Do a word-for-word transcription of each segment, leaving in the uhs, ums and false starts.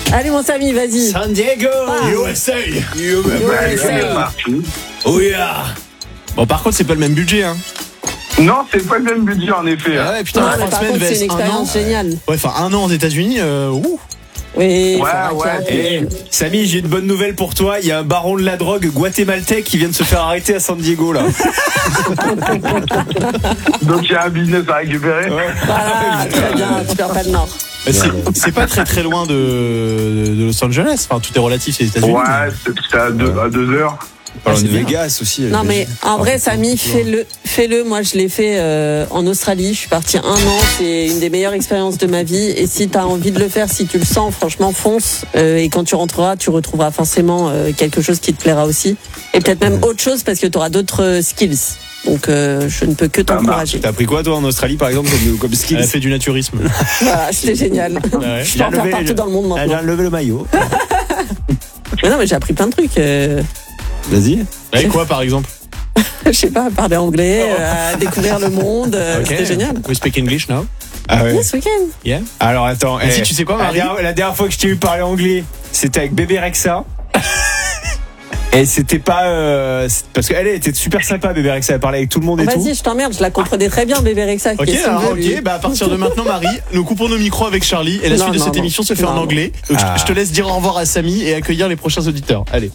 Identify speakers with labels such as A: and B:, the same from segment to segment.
A: Allez, mon Samy, vas-y.
B: San Diego,
A: Ah.
B: U S A.
A: U S A.
B: Oh yeah. Bon, par contre, c'est pas le même budget, hein.
C: Non, c'est pas le même budget en effet.
B: Ah ouais, putain,
A: Non,
B: trois
A: mais par
B: semaines
A: contre, c'est une
B: vs un an.
A: expérience géniale.
B: Ouais, enfin, un an aux États-Unis, euh, ouh.
A: Oui,
C: Ouais,
A: ça va,
C: ouais.
A: tiens.
B: Eh, Samy, j'ai une bonne nouvelle pour toi. Il y a un baron de la drogue guatémaltais qui vient de se faire arrêter à San Diego, là.
C: Donc il y a un business à récupérer.
B: Ouais.
A: Voilà, très bien, tu perds pas le nord.
B: Mais C'est, c'est pas très très loin de, de Los Angeles. Enfin, tout est relatif, c'est les États-Unis.
C: Ouais, c'est c'est à deux, à deux heures.
B: Ah, c'est
D: de
B: bien.
D: Vegas aussi.
A: Non, mais en vrai, Samy, fais-le. Fais-le. Moi, je l'ai fait euh, en Australie. Je suis partie un an. C'est une des meilleures expériences de ma vie. Et si tu as envie de le faire, si tu le sens, franchement, fonce. Euh, et quand tu rentreras, tu retrouveras forcément euh, quelque chose qui te plaira aussi. Et peut-être même autre chose parce que tu auras d'autres euh, skills. Donc, euh, je ne peux que t'encourager.
D: T'as appris quoi toi en Australie par exemple comme, comme skills?
B: Elle a fait du naturisme.
A: Voilà, c'était génial.
B: Ouais.
A: Je peux en faire partout dans le monde
D: Elle
A: maintenant.
D: a levé le maillot.
A: Mais non, mais j'ai appris plein de trucs. Euh,
D: Vas-y.
B: Et quoi, par exemple?
A: je sais pas, à parler anglais, euh, à découvrir le monde. euh,
B: Ok.
A: C'était génial.
B: We speak English now.
D: Ah ouais.
A: Yes, we can.
B: Yeah.
D: Alors attends.
B: Et
D: eh,
B: si tu sais quoi,
D: la,
B: Marie
D: dernière, la dernière fois que je t'ai eu parler anglais, c'était avec Bébé Rexa. Et c'était pas euh, c'est- parce qu'elle était super sympa, Bébé Rexa. Elle parlait avec tout le monde et tout.
A: Vas-y, je t'emmerde, je la comprenais très bien, bébé Rexa.
B: Ok,
A: Qu'est-ce qu'il
B: alors,
A: veut,
B: ok,
A: lui
B: bah à partir de maintenant, Marie, nous coupons nos micros avec Charlie et la
A: Non,
B: suite de
A: non,
B: cette
A: non.
B: émission se fait en
A: Non.
B: anglais. Donc
D: Ah.
B: je te laisse dire au revoir à Samy et accueillir les prochains auditeurs. Allez.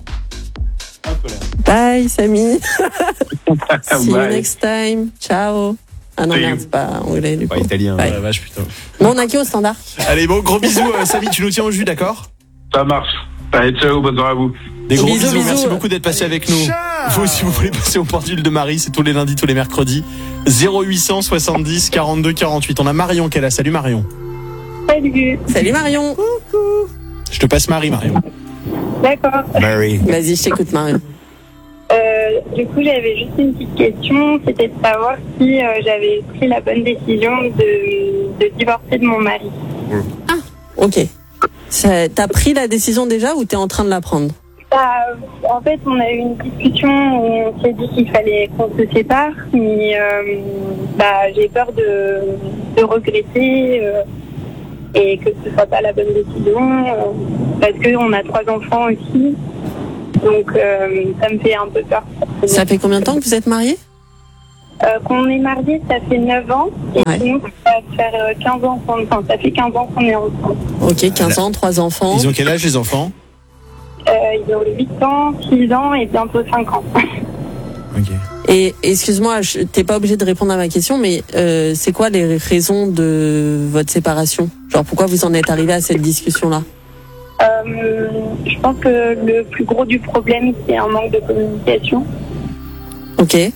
A: Bye, Samy. See you
C: Bye.
A: next time. Ciao. Ah non,
C: See you.
A: merde, c'est pas anglais du coup.
D: Pas italien.
A: Bye.
B: Oh la vache, putain.
A: Bon, on a qui au standard?
B: Allez, bon, gros bisous, euh, Samy, tu nous tiens au jus, d'accord?
C: Ça marche. Allez, ciao, bonne soirée à vous.
B: Des gros
A: Bisous,
B: bisous,
A: bisous.
B: merci beaucoup d'être passé avec nous. Vous, si vous voulez passer au pendule de Marie, c'est tous les lundis, tous les mercredis. zéro huit cent soixante-dix quarante-deux quarante-huit. On a Marion qui est là. Salut Marion.
E: Salut.
A: Salut Marion.
B: Je te passe Marie, Marion.
E: D'accord.
D: Mary.
A: Vas-y, je t'écoute Marion.
E: Euh, du coup, j'avais juste une petite question. C'était de savoir si euh, j'avais pris la bonne décision de, de divorcer de mon mari.
A: Ok. Ça- T'as pris la décision déjà ou t'es en train de la prendre?
E: Bah, en fait, on a eu une discussion où on s'est dit qu'il fallait qu'on se sépare, mais euh, bah, j'ai peur de, de regretter euh, et que ce soit pas la bonne décision euh, parce qu'on a trois enfants aussi. Donc, euh, ça me fait un peu peur.
A: Ça fait combien de temps que vous êtes mariés?
E: Euh, qu'on est mariés, ça fait neuf ans. Et
A: Ouais.
E: sinon, ça va faire euh, quinze ans qu'on, enfin, ça fait quinze ans qu'on est ensemble.
A: Ok, quinze ans, trois enfants.
B: Ils ont quel âge, les enfants?
E: Euh, ils ont huit ans, six ans et bientôt cinq ans.
B: Ok.
A: Et excuse-moi, je- t'es pas obligé de répondre à ma question, mais euh, c'est quoi les raisons de votre séparation? Genre pourquoi vous en êtes arrivé à cette discussion-là?
E: Euh, je pense que le plus gros du problème, c'est un manque de communication.
A: Ok.
E: Euh,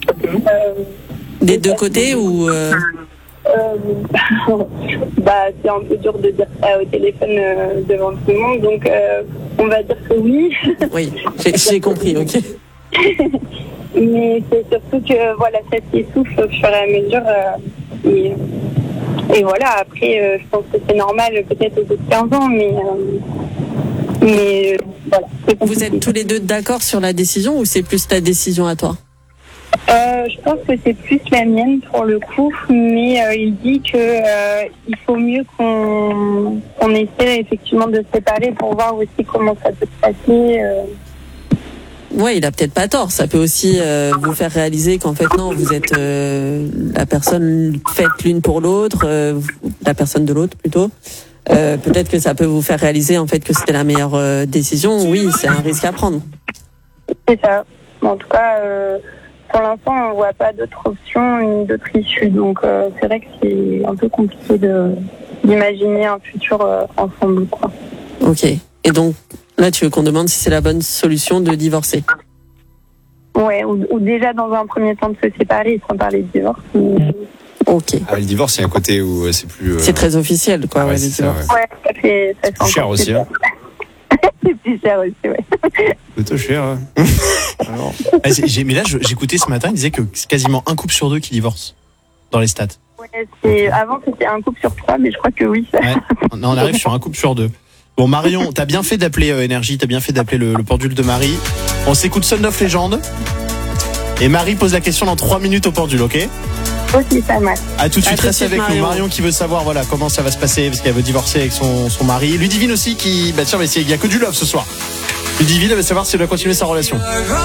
A: Des deux côtés ou euh,
E: euh, bah, c'est un peu dur de dire ça au téléphone euh, devant tout le monde, donc euh, on va dire que oui.
A: oui, j'ai j'ai compris. Ok.
E: Mais c'est surtout que voilà, ça s'essouffle au fur et à mesure. euh, et, et voilà, après, euh, je pense que c'est normal, peut-être au bout de quinze ans, mais, euh, mais euh, voilà. c'est
A: Vous
E: compliqué.
A: êtes tous les deux d'accord sur la décision ou c'est plus ta décision à toi?
E: Euh, je pense que c'est plus la mienne pour le coup, mais euh, il dit que euh, il faut mieux qu'on qu'on essaie effectivement de se séparer pour voir aussi comment ça peut se passer. Euh.
A: Ouais, il a peut-être pas tort. Ça peut aussi euh, vous faire réaliser qu'en fait non, vous êtes euh, la personne faite l'une pour l'autre, euh, la personne de l'autre plutôt. Euh, peut-être que ça peut vous faire réaliser en fait que c'était la meilleure euh, décision. Oui, c'est un risque à prendre.
E: C'est ça. En tout cas, euh, pour l'instant, on ne voit pas d'autres options ni d'autres issues. Donc, euh, c'est vrai que c'est un peu compliqué de, d'imaginer un futur euh, ensemble, quoi.
A: Ok. Et donc là, tu veux qu'on demande si c'est la bonne solution de divorcer?
E: Ouais, ou, ou déjà dans un premier temps de se séparer sans parler de divorce. Mais...
A: Ok.
D: Ah, le divorce, il y a un côté où euh, c'est plus. euh,
A: C'est très officiel, quoi.
D: ah ouais,
A: ouais,
D: c'est
A: les
D: ça,
A: divorces.
D: ouais.
E: Ouais, ça fait, ça fait
D: Plus cher
E: encore
D: aussi,
E: plus
D: hein.
E: peur. C'est plus cher aussi, ouais.
D: Plutôt cher. hein. Alors,
B: Ah, c'est- j'ai- mais là, je- j'écoutais ce matin, il disait que c'est quasiment un couple sur deux qui divorce dans les stats.
E: Ouais, c'est, avant, c'était un couple sur trois, mais je crois que oui. Ça...
B: Ouais. On on arrive sur un couple sur deux. Bon, Marion, t'as bien fait d'appeler euh, Énergie, t'as bien fait d'appeler le, le pendule de Marie. On s'écoute Son of Legend. Et Marie pose la question dans trois minutes au pendule, ok?
E: Ok, ça marche.
B: À tout de
A: À
B: suite,
A: tout de
B: reste
A: suite,
B: avec nous.
A: Marion.
B: Marion qui veut savoir voilà comment ça va se passer parce qu'elle veut divorcer avec son, son mari. Ludivine aussi qui, bah tiens, mais c'est- il y a que du love ce soir. Ludivine elle veut savoir si elle doit continuer sa relation.